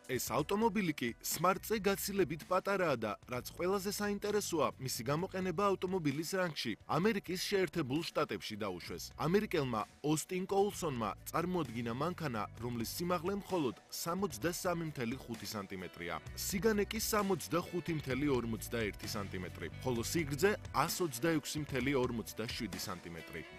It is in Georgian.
ეს ავტომობილი კი Smart-ზე გაცილებით პატარაა და რაც ყველაზე საინტერესოა, მისი გამოყენება ავტომობილის რანგში ამერიკის შეერთებულ შტატებში დაუშვეს. ამერიკელმა ოსტინ კოულსონმა წარმოადგინა მანქანა, რომლის სიმაღლე მხოლოდ 63.5 სანტიმეტრია. სიგანე კი 65.51 სანტიმეტრი, ხოლო სიგრძე 126.47 სანტიმეტრი.